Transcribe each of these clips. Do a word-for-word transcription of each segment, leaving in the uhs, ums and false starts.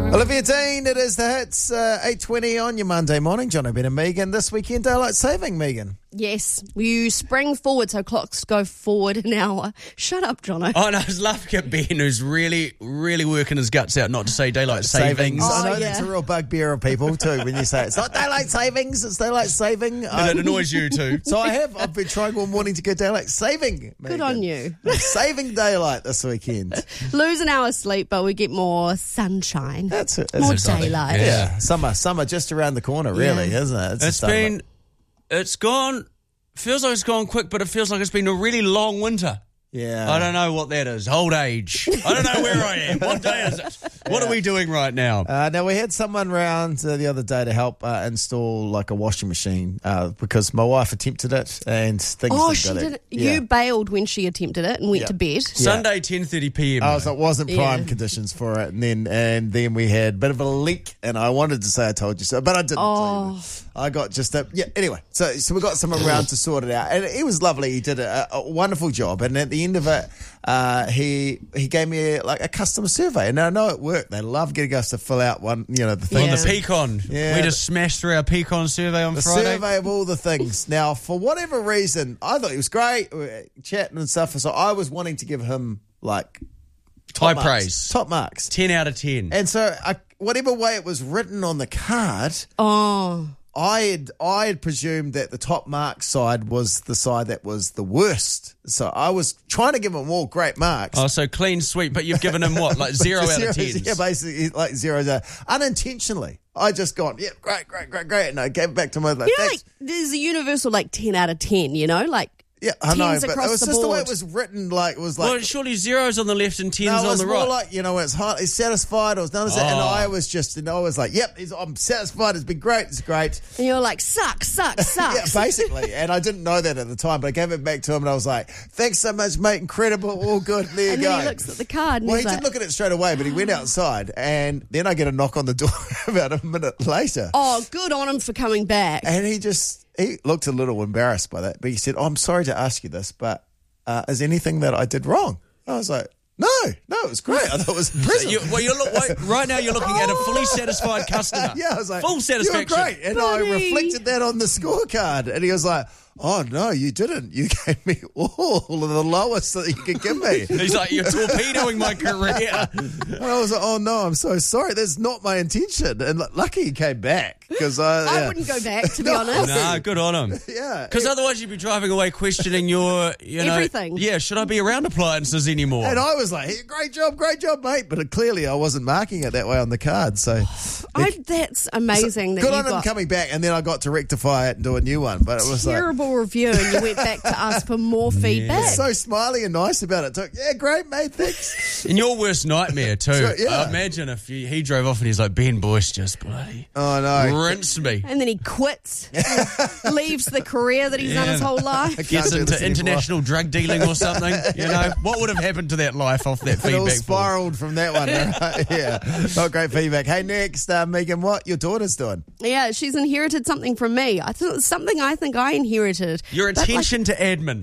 Olivia Dean, it is the hits, uh, eight twenty on your Monday morning. John O'Brien and Megan. This weekend, daylight saving, Megan. Yes, you spring forward so clocks go forward an hour. Shut up, Jono. Oh, no, I was laughing at Ben, who's really, really working his guts out not to say daylight savings. Oh, I know yeah. that's a real bugbear of people too when you say it's not daylight savings, it's daylight saving. And it annoys you too. So I have. I've been trying all morning to get daylight saving. Megan. Good on you. I'm saving daylight this weekend. Lose an hour's sleep, but we get more sunshine. That's it. More It's daylight. Yeah. Yeah, summer, summer just around the corner, really, Yeah. isn't it? It's, the It's start of been, it. it's gone, feels like it's gone quick, but it feels like it's been a really long winter. Yeah. I don't know what that is. Old age. I don't know where I am. What day is it? What are we doing right now? Uh, now, we had someone round uh, the other day to help uh, install like a washing machine uh, because my wife attempted it and things Oh, didn't she go there. did. Yeah. You bailed when she attempted it and went Yeah. to bed. Sunday, ten thirty p m. I was like, wasn't prime Yeah. conditions for it, and then and then we had a bit of a leak, and I wanted to say I told you so, but I didn't. Oh. I got just a yeah. Anyway, so so we got someone around to sort it out, and it was lovely. He did a, a wonderful job, and at the end of it, uh, he he gave me a, like a customer survey, and I know it worked. They love getting us to fill out one, you know, the thing. On Yeah. the Pecan. Yeah. We just smashed through our Pecan survey on The Friday. survey of all the things. Now, for whatever reason, I thought he was great, we were chatting and stuff. So I was wanting to give him like High top marks, praise. top marks. ten out of ten. And so, I, whatever way it was written on the card, Oh. I had I had presumed that the top mark side was the side that was the worst. So I was trying to give him all great marks. Oh, so clean sweep, but you've given him what, like zero out of Zeros, ten? Yeah, basically like zeros out. Unintentionally. I just gone, yeah, great, great, great, great. And I gave it back to him. I was like, You know, thanks. like, there's a universal, like, ten out of ten, you know? Like, Yeah, I know, tens but it across was the just the way board. it was written. Like it was like Well, surely zeros on the left and tens no, it on was the more right. like, you know, it's highly satisfied or none of that. And Oh. I was just, and I was like, yep, he's, I'm satisfied. It's been great. It's great. and you're like, sucks, sucks, Yeah, sucks. basically. And I didn't know that at the time, but I gave it back to him and I was like, thanks so much, mate. Incredible. All good. There and you go. then he looks at the card and Well, he he's like, didn't look at it straight away, but he went outside, and then I get a knock on the door about a minute later. oh, good on him for coming back. And he just, he looked a little embarrassed by that, but he said, oh, I'm sorry to ask you this, but uh, is anything that I did wrong? I was like, no, no, it was great. I thought it was impressive. You, well, you're look, wait, right now you're looking at a fully satisfied customer. Yeah, I was like, full satisfaction. You were great. And I Buddy. reflected that on the scorecard. And he was like, oh, no, you didn't. You gave me all of the lowest that you could give me. He's like, you're torpedoing my career. And I was like, oh, no, I'm so sorry. That's not my intention. And l- lucky he came back. Because I, I yeah. wouldn't go back, to be No. honest. Nah, good on him. Yeah. Because otherwise you'd be driving away questioning your, you know, Everything. Yeah, should I be around appliances anymore? And I was like, hey, great job, great job, mate. But uh, clearly I wasn't marking it that way on the card. So I, that's amazing that good you on him got coming back. And then I got to rectify it and do a new one. But it was like, terrible review and you went back to ask for more feedback. so smiley and nice about it. Took, yeah, great, mate, thanks. In your worst nightmare too. So, yeah. I imagine if you, he drove off and he's like, Ben Boyce just bloody Oh, no. rinsed me. And then he quits, leaves the career that he's done his Yeah. whole life. Can't Gets do this into anymore. international drug dealing or something. You know, what would have happened to that life off that It all feedback? form? spiraled from that one. Right? Yeah. Not great feedback. Hey, next, uh, Megan, what your daughter's doing? Yeah, she's inherited something from me. I thought something I think I inherited. Your But, like, attention to admin.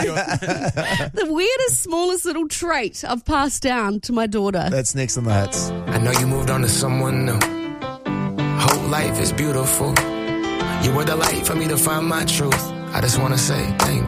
the weirdest, smallest little trait I've passed down to my daughter. That's next on the hits. I know you moved on to someone new. Whole life is beautiful. You were the light for me to find my truth. I just want to say thank